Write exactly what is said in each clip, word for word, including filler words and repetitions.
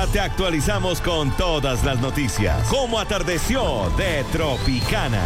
Te actualizamos con todas las noticias. Cómo atardeció de Tropicana.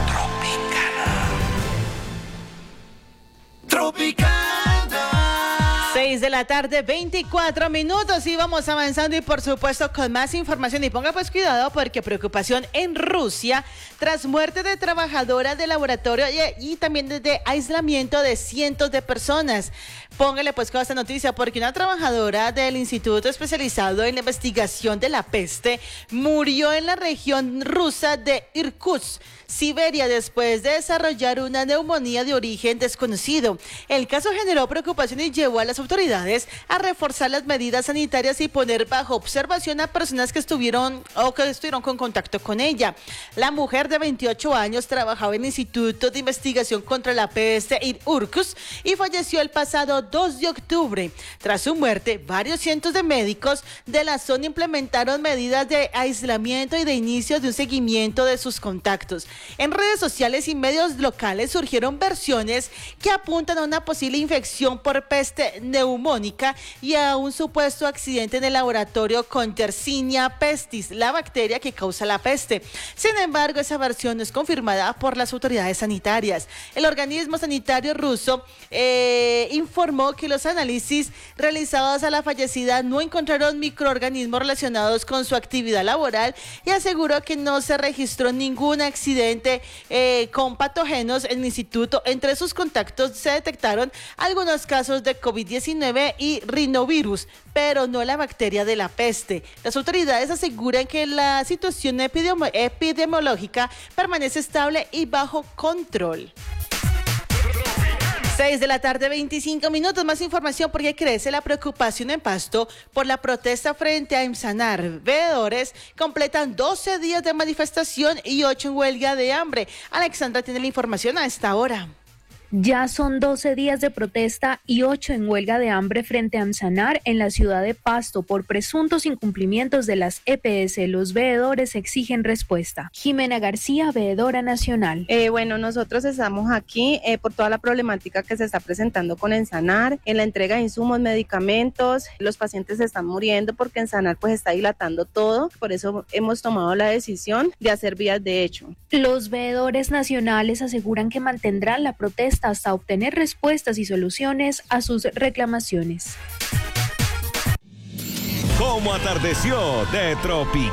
Tropicana. Tropicana. seis de la tarde, veinticuatro minutos, y vamos avanzando y por supuesto con más información. Y ponga pues cuidado porque preocupación en Rusia tras muerte de trabajadora de laboratorio y, y también de aislamiento de cientos de personas. Póngale pues con esta noticia porque una trabajadora del Instituto Especializado en la Investigación de la Peste murió en la región rusa de Irkutsk, Siberia, después de desarrollar una neumonía de origen desconocido. El caso generó preocupación y llevó a las autoridades a reforzar las medidas sanitarias y poner bajo observación a personas que estuvieron o que estuvieron con contacto con ella. La mujer de veintiocho años trabajaba en el Instituto de Investigación contra la Peste en Irkutsk y falleció el pasado dos de octubre. Tras su muerte, varios cientos de médicos de la zona implementaron medidas de aislamiento y de inicio de un seguimiento de sus contactos. En redes sociales y medios locales surgieron versiones que apuntan a una posible infección por peste neumónica y a un supuesto accidente en el laboratorio con Yersinia pestis, la bacteria que causa la peste. Sin embargo, esa versión no es confirmada por las autoridades sanitarias. El organismo sanitario ruso eh, informó que los análisis realizados a la fallecida no encontraron microorganismos relacionados con su actividad laboral y aseguró que no se registró ningún accidente eh, con patógenos en el instituto. Entre sus contactos se detectaron algunos casos de COVID diecinueve y rinovirus, pero no la bacteria de la peste. Las autoridades aseguran que la situación epidemi- epidemiológica permanece estable y bajo control. seis de la tarde, veinticinco minutos. Más información porque crece la preocupación en Pasto por la protesta frente a Emsanar. Veedores completan doce días de manifestación y ocho en huelga de hambre. Alexandra tiene la información a esta hora. Ya son doce días de protesta y ocho en huelga de hambre frente a Emsanar en la ciudad de Pasto por presuntos incumplimientos de las E P S. Los veedores exigen respuesta. Jimena García, veedora nacional. Eh, bueno, nosotros estamos aquí eh, por toda la problemática que se está presentando con Emsanar, en la entrega de insumos, medicamentos. Los pacientes se están muriendo porque Emsanar pues está dilatando todo. Por eso hemos tomado la decisión de hacer vías de hecho. Los veedores nacionales aseguran que mantendrán la protesta hasta obtener respuestas y soluciones a sus reclamaciones. Cómo atardeció de Tropicana.